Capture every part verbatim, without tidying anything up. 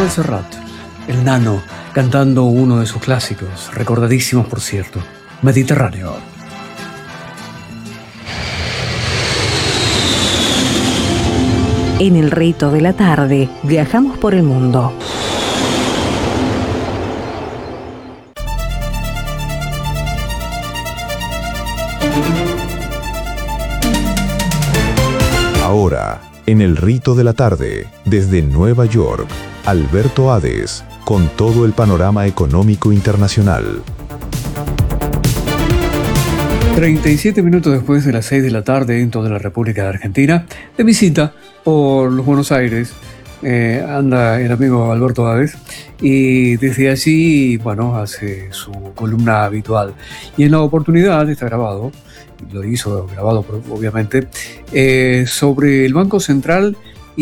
Daniel Serrat, el nano, cantando uno de sus clásicos, recordadísimos por cierto, Mediterráneo. En el rito de la tarde, viajamos por el mundo. Ahora, en el rito de la tarde, desde Nueva York, Alberto Hades, con todo el panorama económico internacional. treinta y siete minutos después de las seis de la tarde en toda la República de Argentina, de visita por los Buenos Aires, eh, anda el amigo Alberto Hades, y desde allí, bueno, hace su columna habitual. Y en la oportunidad está grabado, lo hizo grabado obviamente, eh, sobre el Banco Central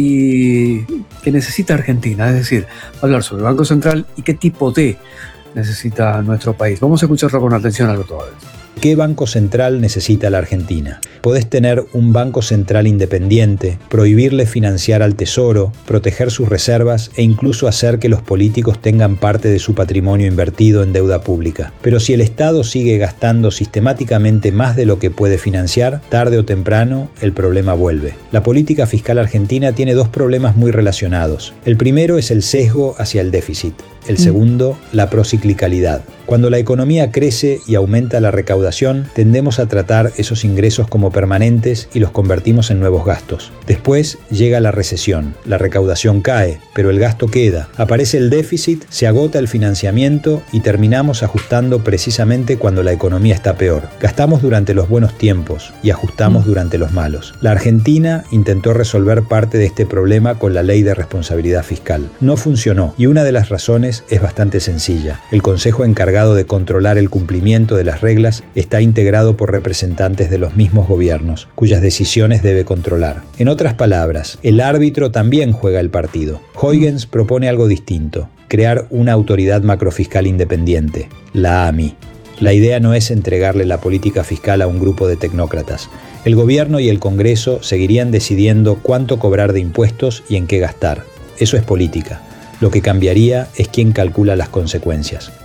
y que necesita Argentina, es decir, hablar sobre el Banco Central y qué tipo de necesita nuestro país. Vamos a escucharlo con atención, Alberto Hades. ¿Qué banco central necesita la Argentina? Podés tener un banco central independiente, prohibirle financiar al Tesoro, proteger sus reservas e incluso hacer que los políticos tengan parte de su patrimonio invertido en deuda pública. Pero si el Estado sigue gastando sistemáticamente más de lo que puede financiar, tarde o temprano el problema vuelve. La política fiscal argentina tiene dos problemas muy relacionados. El primero es el sesgo hacia el déficit. El segundo, la prociclicalidad. Cuando la economía crece y aumenta la recaudación, tendemos a tratar esos ingresos como permanentes y los convertimos en nuevos gastos. Después llega la recesión, la recaudación cae, pero el gasto queda. Aparece el déficit, se agota el financiamiento y terminamos ajustando precisamente cuando la economía está peor. Gastamos durante los buenos tiempos y ajustamos durante los malos. La Argentina intentó resolver parte de este problema con la Ley de Responsabilidad Fiscal. No funcionó y una de las razones es bastante sencilla. El Consejo encargado de controlar el cumplimiento de las reglas está integrado por representantes de los mismos gobiernos, cuyas decisiones debe controlar. En otras palabras, el árbitro también juega el partido. Huygens propone algo distinto, crear una autoridad macrofiscal independiente, la A M I. La idea no es entregarle la política fiscal a un grupo de tecnócratas. El gobierno y el Congreso seguirían decidiendo cuánto cobrar de impuestos y en qué gastar. Eso es política. Lo que cambiaría es quién calcula las consecuencias.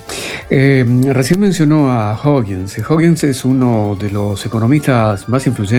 Eh, recién mencionó a Huygens. Huygens es uno de los economistas más influyentes